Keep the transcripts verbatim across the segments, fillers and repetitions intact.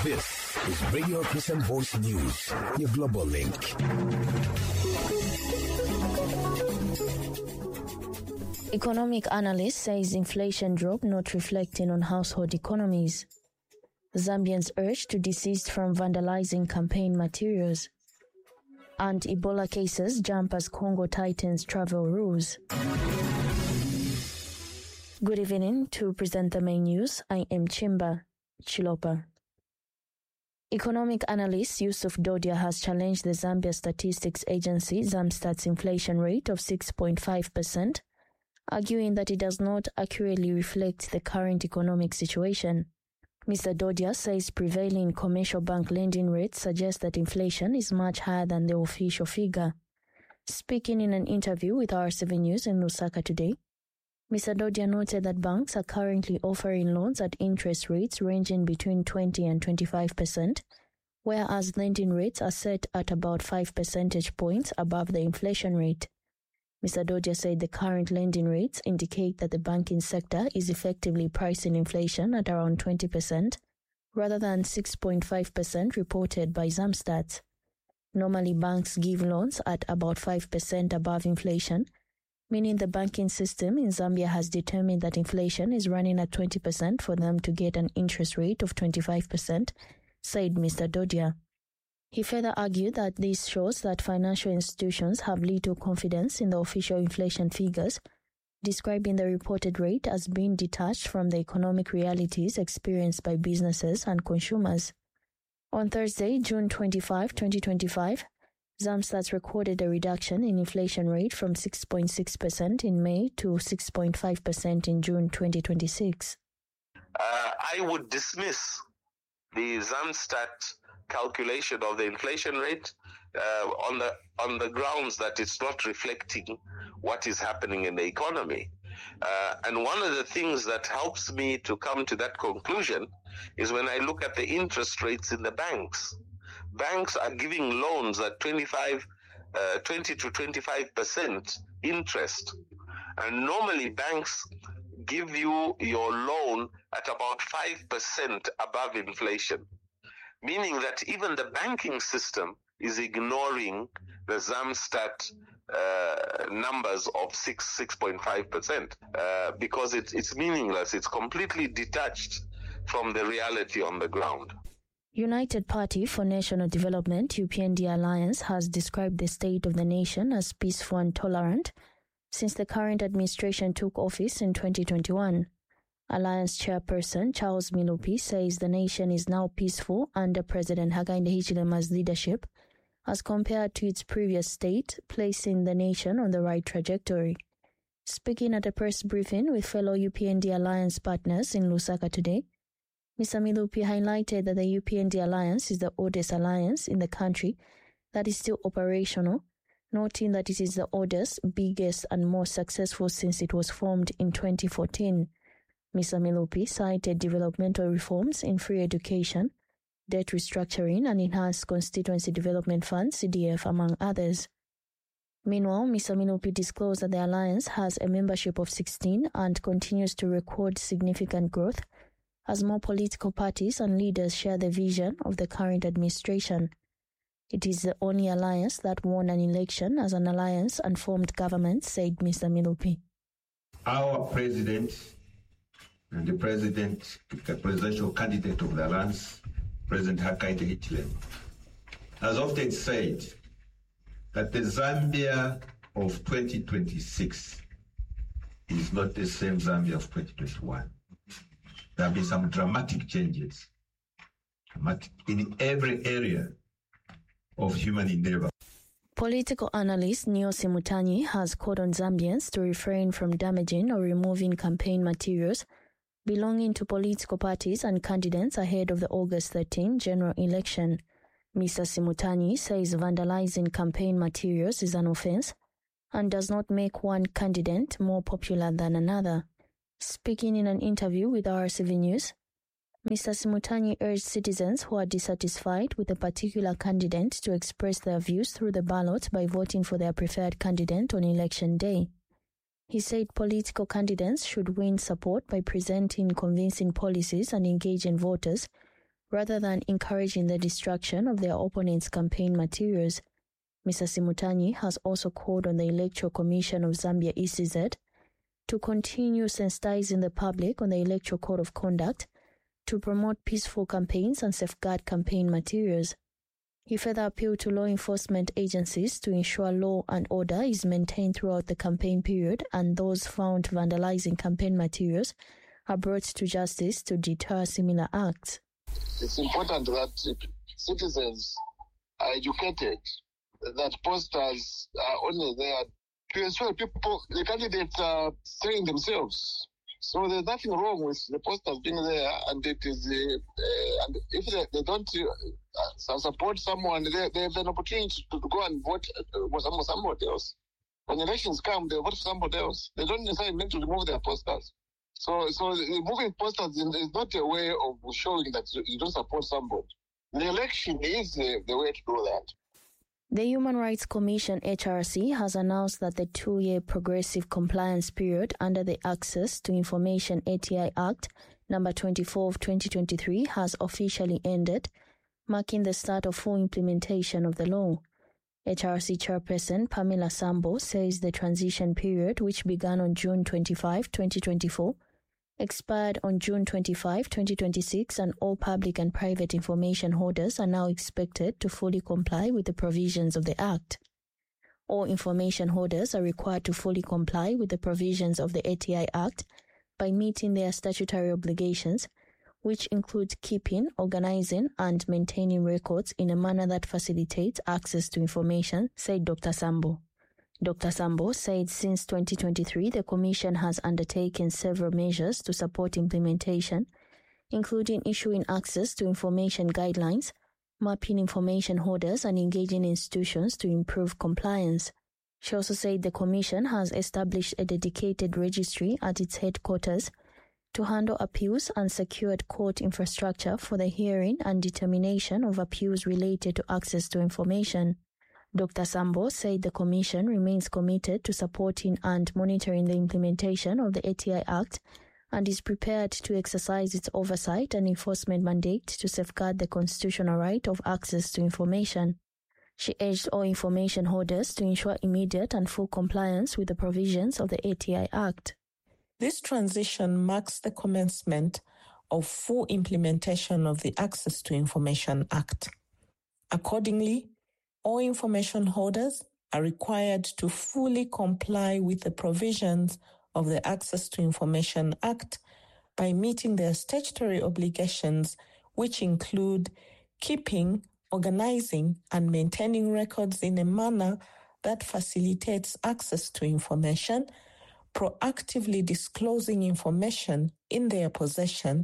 This is Radio Christian Voice News, your global link. Economic analyst says inflation drop not reflecting on household economies. Zambians urged to desist from vandalizing campaign materials. And Ebola cases jump as Congo tightens travel rules. Good evening. To present the main news, I am Chimba Chilopa. Economic analyst Yusuf Dodia has challenged the Zambia Statistics Agency Zamstat's inflation rate of six point five percent, arguing that it does not accurately reflect the current economic situation. Mister Dodia says prevailing commercial bank lending rates suggest that inflation is much higher than the official figure. Speaking in an interview with R seven News in Lusaka today, Mister Dodia noted that banks are currently offering loans at interest rates ranging between twenty and twenty-five percent, whereas lending rates are set at about five percentage points above the inflation rate. Mister Dodia said the current lending rates indicate that the banking sector is effectively pricing inflation at around twenty percent, rather than six point five percent reported by Zamstat. Normally, banks give loans at about five percent above inflation, meaning the banking system in Zambia has determined that inflation is running at twenty percent for them to get an interest rate of twenty-five percent, said Mister Dodia. He further argued that this shows that financial institutions have little confidence in the official inflation figures, describing the reported rate as being detached from the economic realities experienced by businesses and consumers. On Thursday, June twenty-fifth, twenty twenty-five, Zamstat recorded a reduction in inflation rate from six point six percent in May to six point five percent in June twenty twenty-six. Uh, I would dismiss the Zamstat calculation of the inflation rate uh, on the on the grounds that it's not reflecting what is happening in the economy. Uh, and one of the things that helps me to come to that conclusion is when I look at the interest rates in the banks. Banks are giving loans at twenty-five, uh, twenty to twenty-five percent interest. And normally banks give you your loan at about five percent above inflation, meaning that even the banking system is ignoring the Zamstat uh, numbers of six, six point five percent uh, because it, it's meaningless. It's completely detached from the reality on the ground. United Party for National Development, U P N D Alliance, has described the state of the nation as peaceful and tolerant since the current administration took office in twenty twenty-one. Alliance chairperson Charles Milupi says the nation is now peaceful under President Hakainde Hichilema's leadership as compared to its previous state, placing the nation on the right trajectory. Speaking at a press briefing with fellow U P N D Alliance partners in Lusaka today, Mister Milupi highlighted that the U P N D Alliance is the oldest alliance in the country that is still operational, noting that it is the oldest, biggest and most successful since it was formed in twenty fourteen. Mister Milupi cited developmental reforms in free education, debt restructuring and enhanced constituency development fund C D F, among others. Meanwhile, Mister Milupi disclosed that the alliance has a membership of sixteen and continues to record significant growth as more political parties and leaders share the vision of the current administration. It is the only alliance that won an election as an alliance and formed government, said Mister Milupi. Our president and the president, the presidential candidate of the alliance, President Hakainde Hichilema, has often said that the Zambia of twenty twenty-six is not the same Zambia of twenty twenty-one. There have been some dramatic changes dramatic in every area of human endeavor. Political analyst Neo Simutanyi has called on Zambians to refrain from damaging or removing campaign materials belonging to political parties and candidates ahead of the August thirteenth general election. Mister Simutanyi says vandalizing campaign materials is an offense and does not make one candidate more popular than another. Speaking in an interview with R seven News, Mister Simutanyi urged citizens who are dissatisfied with a particular candidate to express their views through the ballot by voting for their preferred candidate on election day. He said political candidates should win support by presenting convincing policies and engaging voters rather than encouraging the destruction of their opponents' campaign materials. Mister Simutanyi has also called on the Electoral Commission of Zambia E C Z to continue sensitizing the public on the Electoral Code of Conduct to promote peaceful campaigns and safeguard campaign materials. He further appealed to law enforcement agencies to ensure law and order is maintained throughout the campaign period, and those found vandalizing campaign materials are brought to justice to deter similar acts. It's important that citizens are educated, that posters are only there to ensure people, the candidates are selling themselves. So there's nothing wrong with the posters being there, and it is, uh, and if they, they don't uh, support someone, they, they have an opportunity to, to go and vote for somebody else. When elections come, they vote for somebody else. They don't necessarily need to remove their posters. So, so removing posters is not a way of showing that you don't support somebody. The election is the, the way to do that. The Human Rights Commission H R C has announced that the two-year progressive compliance period under the Access to Information A T I Act number twenty-four of twenty twenty-three has officially ended, marking the start of full implementation of the law. H R C Chairperson Pamela Sambo says the transition period, which began on June twenty-fifth, twenty twenty-four, expired on June twenty-fifth, twenty twenty-six, and all public and private information holders are now expected to fully comply with the provisions of the Act. All information holders are required to fully comply with the provisions of the A T I Act by meeting their statutory obligations, which include keeping, organizing, and maintaining records in a manner that facilitates access to information, said Doctor Sambo. Doctor Sambo said since twenty twenty-three, the Commission has undertaken several measures to support implementation, including issuing access to information guidelines, mapping information holders, and engaging institutions to improve compliance. She also said the Commission has established a dedicated registry at its headquarters to handle appeals and secured court infrastructure for the hearing and determination of appeals related to access to information. Doctor Sambo said the Commission remains committed to supporting and monitoring the implementation of the A T I Act and is prepared to exercise its oversight and enforcement mandate to safeguard the constitutional right of access to information. She urged all information holders to ensure immediate and full compliance with the provisions of the A T I Act. This transition marks the commencement of full implementation of the Access to Information Act. Accordingly, all information holders are required to fully comply with the provisions of the Access to Information Act by meeting their statutory obligations, which include keeping, organizing, and maintaining records in a manner that facilitates access to information, proactively disclosing information in their possession.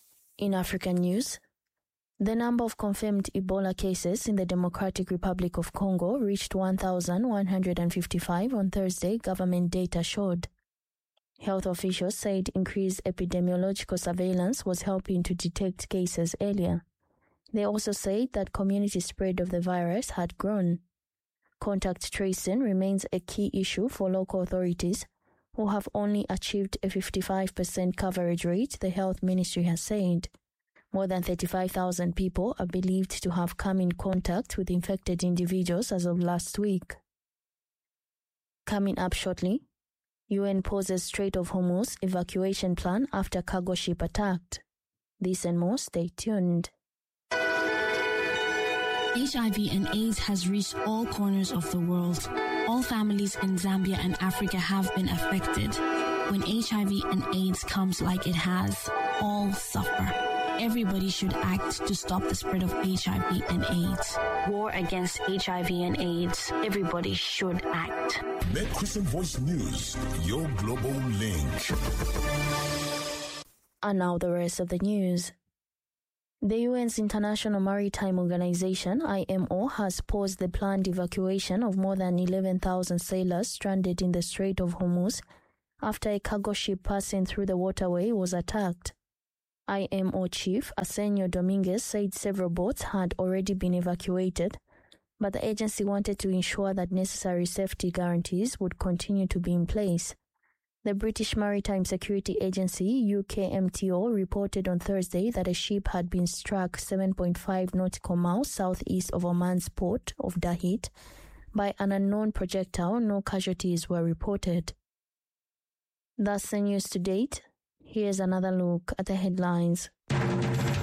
In African news, the number of confirmed Ebola cases in the Democratic Republic of Congo reached one thousand one hundred fifty-five on Thursday, government data showed. Health officials said increased epidemiological surveillance was helping to detect cases earlier. They also said that community spread of the virus had grown. Contact tracing remains a key issue for local authorities, who have only achieved a fifty-five percent coverage rate, the health ministry has said. More than thirty-five thousand people are believed to have come in contact with infected individuals as of last week. Coming up shortly, U N poses Strait of Hormuz evacuation plan after cargo ship attacked. This and more, stay tuned. H I V and AIDS has reached all corners of the world. All families in Zambia and Africa have been affected. When H I V and AIDS comes like it has, all suffer. Everybody should act to stop the spread of H I V and AIDS. War against H I V and AIDS. Everybody should act. Met Christian Voice News, your global link. And now the rest of the news. The U N's International Maritime Organization, I M O, has paused the planned evacuation of more than eleven thousand sailors stranded in the Strait of Hormuz after a cargo ship passing through the waterway was attacked. I M O chief Arsenio Dominguez said several boats had already been evacuated, but the agency wanted to ensure that necessary safety guarantees would continue to be in place. The British Maritime Security Agency, U K M T O, reported on Thursday that a ship had been struck seven point five nautical miles southeast of Oman's port of Dahit by an unknown projectile. No casualties were reported. That's the news to date. Here's another look at the headlines.